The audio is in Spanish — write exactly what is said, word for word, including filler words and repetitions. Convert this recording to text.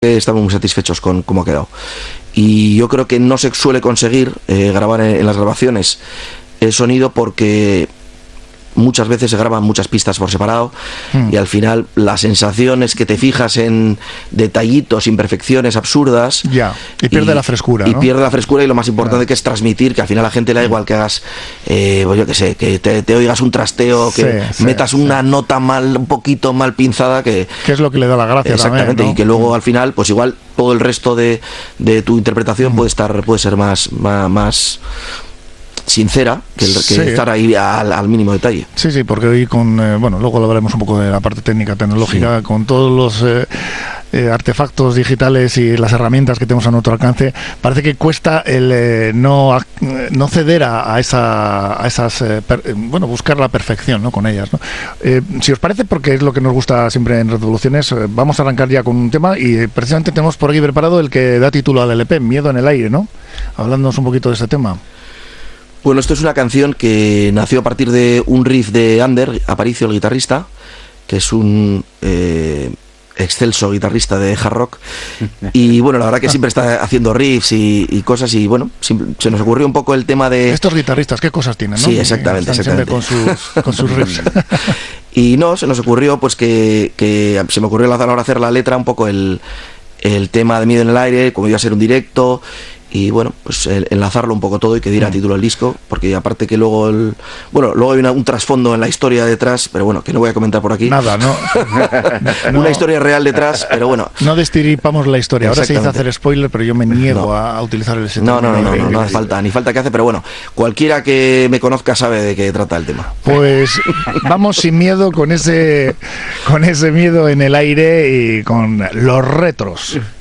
estamos muy satisfechos con cómo ha quedado. Y yo creo que no se suele conseguir eh, grabar en, en las grabaciones el sonido porque muchas veces se graban muchas pistas por separado mm. y al final la sensación es que te fijas en detallitos, imperfecciones absurdas ya, y pierde y, la frescura, y ¿no? pierde la frescura y lo más importante claro. que es transmitir, que al final a la gente le da igual que hagas eh, pues yo que sé, que te, te oigas un trasteo, que sí, metas sí, una sí. nota mal, un poquito mal pinzada, que, que es lo que le da la gracia exactamente, también, ¿no? Y que luego al final pues igual todo el resto de, de tu interpretación mm. puede estar puede ser más más, más sincera que, el, que sí. estar ahí al, al mínimo detalle. Sí, sí, porque hoy con, eh, bueno, luego hablaremos un poco de la parte técnica, tecnológica, sí. con todos los eh, eh, artefactos digitales y las herramientas que tenemos a nuestro alcance, parece que cuesta el eh, no, no ceder a, a, esa, a esas, eh, per, eh, bueno, buscar la perfección, ¿no? Con ellas, ¿no? Eh, si os parece, porque es lo que nos gusta siempre en Revoluciones, eh, vamos a arrancar ya con un tema y eh, precisamente tenemos por aquí preparado el que da título al L P, Miedo en el aire, ¿no? Hablándonos un poquito de este tema. Bueno, esto es una canción que nació a partir de un riff de Ander Aparicio, el guitarrista, que es un eh, excelso guitarrista de hard rock. Y bueno, la verdad que siempre está haciendo riffs y, y cosas y bueno, se nos ocurrió un poco el tema de... Estos guitarristas, ¿qué cosas tienen, no? Sí, exactamente, Están exactamente. Siempre con sus, con sus riffs. Y no, se nos ocurrió pues que, que se me ocurrió a la hora de hacer la letra un poco el, el tema de Miedo en el aire, como iba a ser un directo... Y bueno, pues el, enlazarlo un poco todo y que diera mm. título al disco, porque aparte que luego el, bueno, luego hay una, un trasfondo en la historia detrás, pero bueno, que no voy a comentar por aquí. Nada, ¿no? Una no. historia real detrás, pero bueno. No destripamos la historia. Ahora se dice hacer spoiler, pero yo me niego no. a, a utilizar el ese No, no, no, no, no, no hace falta, ni falta que hace, pero bueno, cualquiera que me conozca sabe de qué trata el tema. Pues vamos sin miedo con ese con ese miedo en el aire y con los retros.